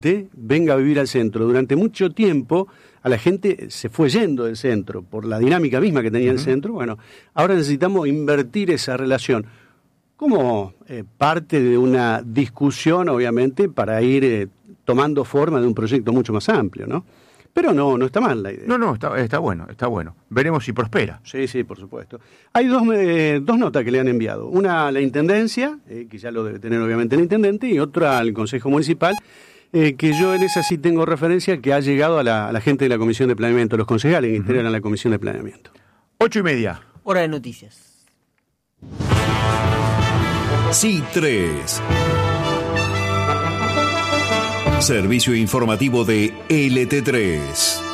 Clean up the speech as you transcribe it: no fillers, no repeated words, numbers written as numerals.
venga a vivir al centro. Durante mucho tiempo a la gente se fue yendo del centro por la dinámica misma que tenía el centro. Bueno, ahora necesitamos invertir esa relación como parte de una discusión, obviamente, para ir tomando forma de un proyecto mucho más amplio, ¿no? Pero no está mal la idea. No, está bueno. Veremos si prospera. Sí, por supuesto. Hay dos notas que le han enviado. Una a la Intendencia, que ya lo debe tener obviamente el Intendente, y otra al Consejo Municipal, que yo en esa sí tengo referencia, que ha llegado a la gente de la Comisión de Planeamiento, los concejales que integran la Comisión de Planeamiento. 8:30. Hora de noticias. Sí3. Servicio informativo de LT3.